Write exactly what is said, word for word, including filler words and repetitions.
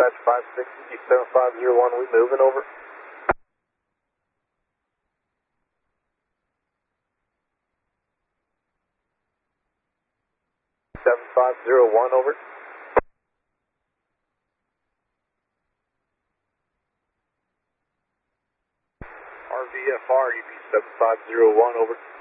dispatch five sixty, seven five zero one, we moving over. seven five zero one, over. R V F R, U P seven five zero one, over.